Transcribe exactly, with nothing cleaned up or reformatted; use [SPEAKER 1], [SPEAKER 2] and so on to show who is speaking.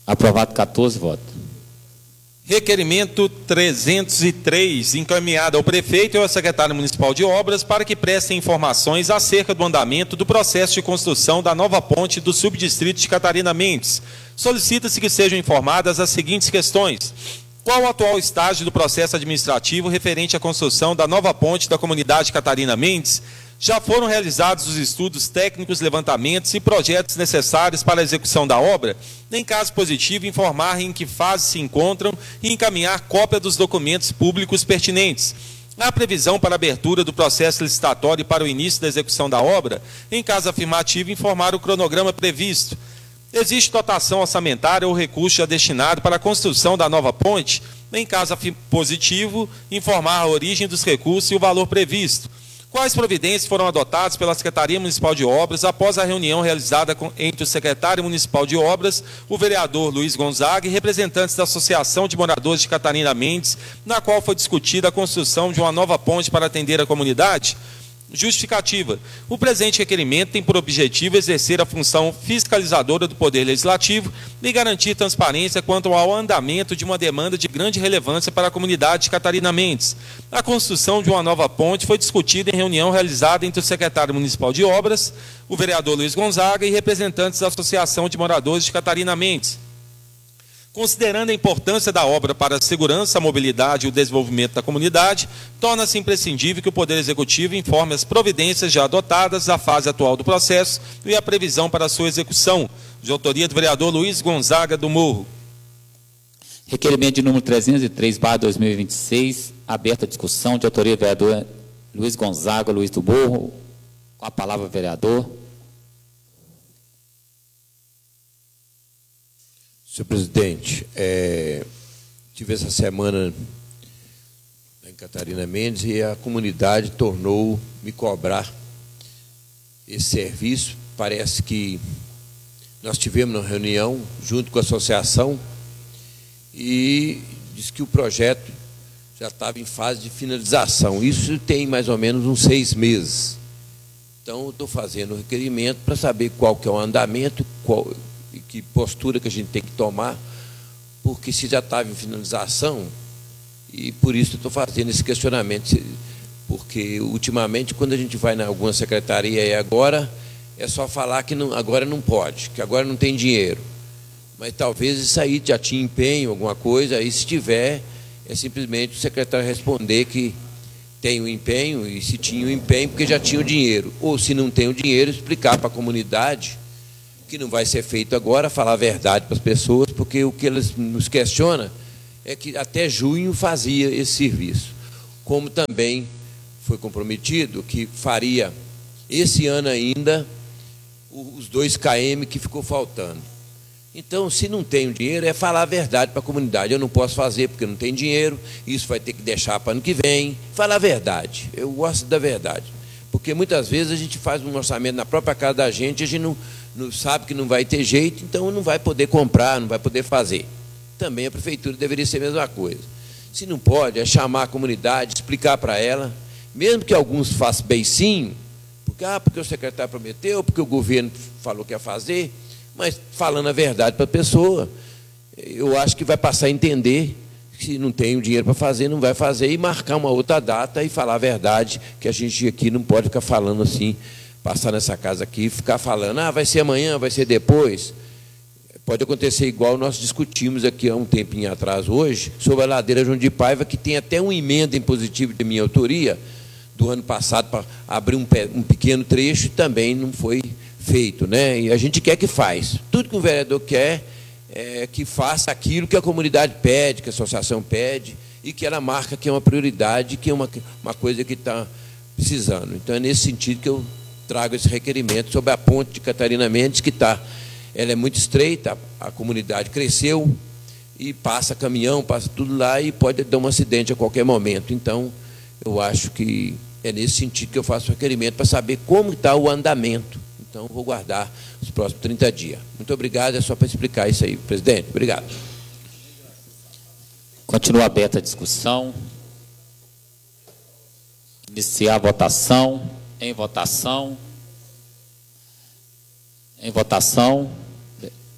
[SPEAKER 1] Aprovado quatorze votos.
[SPEAKER 2] Requerimento trezentos e três, encaminhado ao prefeito e ao secretário municipal de obras para que prestem informações acerca do andamento do processo de construção da nova ponte do subdistrito de Catarina Mendes. Solicita-se que sejam informadas as seguintes questões. Qual o atual estágio do processo administrativo referente à construção da nova ponte da comunidade Catarina Mendes? Já foram realizados os estudos técnicos, levantamentos e projetos necessários para a execução da obra? Em caso positivo, informar em que fase se encontram e encaminhar cópia dos documentos públicos pertinentes. Há previsão para a abertura do processo licitatório para o início da execução da obra? Em caso afirmativo, informar o cronograma previsto. Existe dotação orçamentária ou recurso já destinado para a construção da nova ponte? Em caso positivo, informar a origem dos recursos e o valor previsto. Quais providências foram adotadas pela Secretaria Municipal de Obras após a reunião realizada com, entre o secretário municipal de Obras, o vereador Luiz Gonzaga e representantes da Associação de Moradores de Catarina Mendes, na qual foi discutida a construção de uma nova ponte para atender a comunidade? Justificativa. O presente requerimento tem por objetivo exercer a função fiscalizadora do Poder Legislativo e garantir transparência quanto ao andamento de uma demanda de grande relevância para a comunidade de Catarina Mendes. A construção de uma nova ponte foi discutida em reunião realizada entre o secretário municipal de Obras, o vereador Luiz Gonzaga e representantes da Associação de Moradores de Catarina Mendes. Considerando a importância da obra para a segurança, a mobilidade e o desenvolvimento da comunidade, torna-se imprescindível que o Poder Executivo informe as providências já adotadas da fase atual do processo e a previsão para a sua execução. De autoria do vereador Luiz Gonzaga do Morro.
[SPEAKER 1] Requerimento de número trezentos e três, barra dois mil e vinte e seis, aberta a discussão, de autoria do vereador Luiz Gonzaga, Luiz do Morro. Com a palavra, vereador.
[SPEAKER 3] Senhor presidente, é, tive essa semana em Catarina Mendes e a comunidade tornou me cobrar esse serviço. Parece que nós tivemos uma reunião junto com a associação e disse que o projeto já estava em fase de finalização. Isso tem mais ou menos uns seis meses. Então, eu estou fazendo o requerimento para saber qual que é o andamento, qual... e que postura que a gente tem que tomar, porque se já estava em finalização, e por isso eu estou fazendo esse questionamento, porque ultimamente, quando a gente vai em alguma secretaria e agora, é só falar que não, agora não pode, que agora não tem dinheiro. Mas talvez isso aí já tinha empenho, alguma coisa, aí se tiver, é simplesmente o secretário responder que tem o empenho, e se tinha o empenho, porque já tinha o dinheiro. Ou se não tem o dinheiro, explicar para a comunidade que não vai ser feito agora, falar a verdade para as pessoas, porque o que eles nos questionam é que até junho fazia esse serviço. Como também foi comprometido que faria esse ano ainda os dois quilômetros que ficou faltando. Então, se não tem o dinheiro, é falar a verdade para a comunidade. Eu não posso fazer porque não tem dinheiro, isso vai ter que deixar para ano que vem. Falar a verdade. Eu gosto da verdade. Porque muitas vezes a gente faz um orçamento na própria casa da gente, a gente não, não sabe que não vai ter jeito, então não vai poder comprar, não vai poder fazer. Também a prefeitura deveria ser a mesma coisa. Se não pode, é chamar a comunidade, explicar para ela, mesmo que alguns façam beicinho, porque, ah, porque o secretário prometeu, porque o governo falou que ia fazer, mas falando a verdade para a pessoa, eu acho que vai passar a entender que se não tem o dinheiro para fazer, não vai fazer, e marcar uma outra data e falar a verdade, que a gente aqui não pode ficar falando assim, passar nessa casa aqui e ficar falando, ah, vai ser amanhã, vai ser depois. Pode acontecer igual nós discutimos aqui há um tempinho atrás, hoje, sobre a ladeira João de Paiva, que tem até uma emenda impositiva de minha autoria, do ano passado, para abrir um, um pequeno trecho, também não foi feito, né? E a gente quer que faz. Tudo que o vereador quer é que faça aquilo que a comunidade pede, que a associação pede, e que ela marca que é uma prioridade, que é uma, uma coisa que está precisando. Então, é nesse sentido que eu trago esse requerimento sobre a ponte de Catarina Mendes, que está, ela é muito estreita, a, a comunidade cresceu, e passa caminhão, passa tudo lá, e pode dar um acidente a qualquer momento. Então, eu acho que é nesse sentido que eu faço o requerimento, para saber como está o andamento. Então, vou guardar os próximos trinta dias. Muito obrigado, é só para explicar isso aí, presidente. Obrigado.
[SPEAKER 1] Continua aberta a discussão. Iniciar a votação. Em votação. Em votação.